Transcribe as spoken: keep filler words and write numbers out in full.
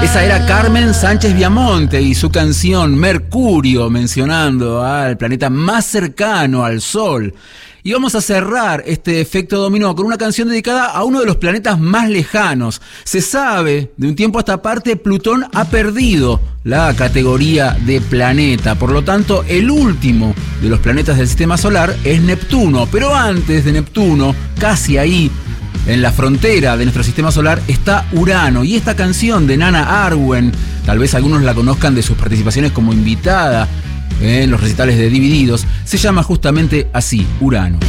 Esa era Carmen Sánchez Viamonte y su canción Mercurio, mencionando al planeta más cercano al Sol. Y vamos a cerrar este efecto dominó con una canción dedicada a uno de los planetas más lejanos. Se sabe, de un tiempo a esta parte, Plutón ha perdido la categoría de planeta. Por lo tanto, el último de los planetas del sistema solar es Neptuno. Pero antes de Neptuno, casi ahí, en la frontera de nuestro sistema solar, está Urano. Y esta canción de Nana Arwen, tal vez algunos la conozcan de sus participaciones como invitada en los recitales de Divididos, se llama justamente así, Urano.